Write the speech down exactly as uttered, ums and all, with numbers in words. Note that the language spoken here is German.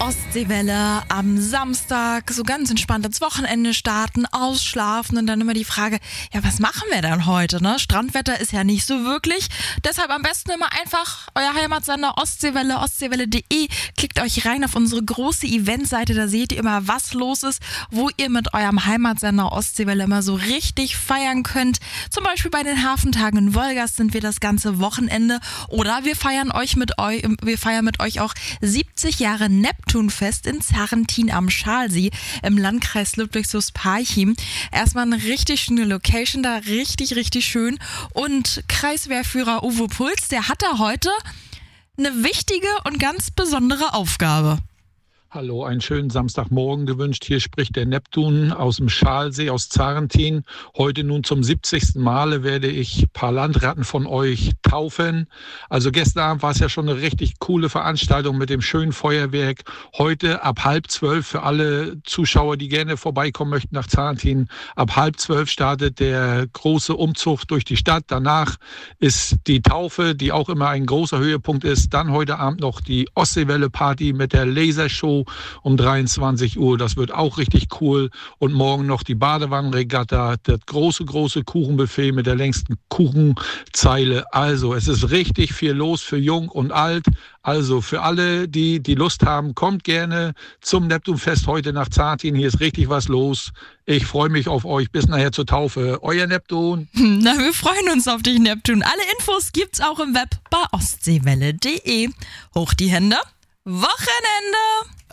Ostseewelle am Samstag, so ganz entspannt ins Wochenende starten, ausschlafen und dann immer die Frage, ja, was machen wir dann heute, ne? Strandwetter ist ja nicht so wirklich, deshalb am besten immer einfach euer Heimatsender Ostseewelle, ostseewelle punkt de, klickt euch rein auf unsere große Eventseite, da seht ihr immer, was los ist, wo ihr mit eurem Heimatsender Ostseewelle immer so richtig feiern könnt. Zum Beispiel bei den Hafentagen in Wolgast sind wir das ganze Wochenende oder wir feiern euch mit euch, wir feiern mit euch auch siebzig Jahre Neptunfest in Zarrentin am Schalsee im Landkreis Ludwigsburg-Parchim. Erstmal eine richtig schöne Location da, richtig, richtig schön. Und Kreiswehrführer Uwe Puls, der hat da heute eine wichtige und ganz besondere Aufgabe. Hallo, einen schönen Samstagmorgen gewünscht. Hier spricht der Neptun aus dem Schalsee, aus Zarrentin. Heute nun zum siebzigsten Male werde ich ein paar Landratten von euch taufen. Also gestern Abend war es ja schon eine richtig coole Veranstaltung mit dem schönen Feuerwerk. Heute ab halb zwölf für alle Zuschauer, die gerne vorbeikommen möchten nach Zarrentin. Ab halb zwölf startet der große Umzug durch die Stadt. Danach ist die Taufe, die auch immer ein großer Höhepunkt ist. Dann heute Abend noch die Ostseewelle-Party mit der Lasershow um dreiundzwanzig Uhr, das wird auch richtig cool. Und morgen noch die Badewannenregatta, das große, große Kuchenbuffet mit der längsten Kuchenzeile. Also es ist richtig viel los für Jung und Alt. Also für alle, die die Lust haben, kommt gerne zum Neptunfest heute nach Zarrentin. Hier ist richtig was los. Ich freue mich auf euch. Bis nachher zur Taufe. Euer Neptun. Na, wir freuen uns auf dich, Neptun. Alle Infos gibt's auch im Web bei ostseewelle punkt de. Hoch die Hände. Wochenende!